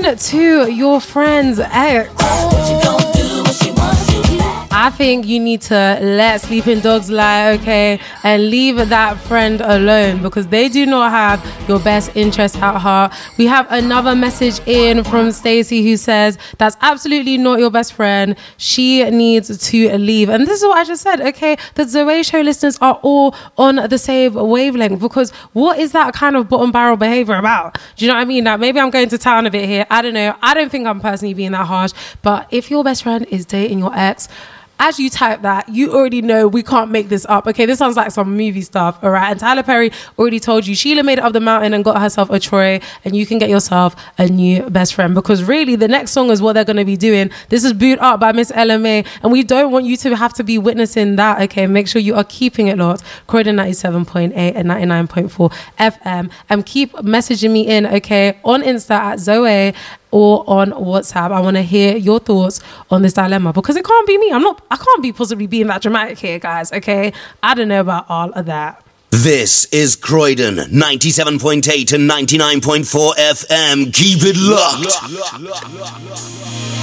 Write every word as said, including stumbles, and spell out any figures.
to your friend's ex, I think you need to let sleeping dogs lie, okay, and leave that friend alone, because they do not have your best interest at heart. We have another message in from Stacey who says that's absolutely not your best friend. She needs to leave. And this is what I just said, okay? The Zoe Show listeners are all on the same wavelength, because what is that kind of bottom barrel behavior about? Do you know what I mean? Like, maybe I'm going to town a bit here. I don't know. I don't think I'm personally being that harsh, but if your best friend is dating your ex, as you type that, you already know we can't make this up, okay? This sounds like some movie stuff, all right? And Tyler Perry already told you Sheila made it up the mountain and got herself a Troy, and you can get yourself a new best friend, because really the next song is what they're going to be doing. This is Boot Up by Miss Ella May, and we don't want you to have to be witnessing that, okay? Make sure you are keeping it locked. Croydon ninety-seven point eight and ninety-nine point four F M, and keep messaging me in, okay? On Insta at Zoe, or on WhatsApp. I want to hear your thoughts on this dilemma, because it can't be me. I'm not, I can't be possibly being that dramatic here, guys, okay? I don't know about all of that. This is Croydon ninety-seven point eight and ninety-nine point four F M. Keep it locked. locked, locked, locked, locked.